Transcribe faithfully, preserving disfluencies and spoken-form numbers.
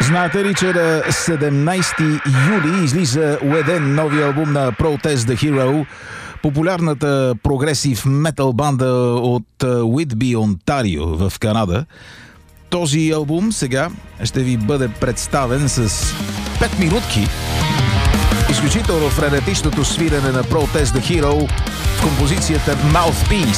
Знаете ли, че на седемнайсети юли излиза Уеден, новия албум на Protest the Hero, популярната прогресив метал банда от Уитби, Онтарио в Канада. Този албум сега ще ви бъде представен с пет минутки. Изключително френетичното свирене на Protest the Hero в композицията Mouthpiece.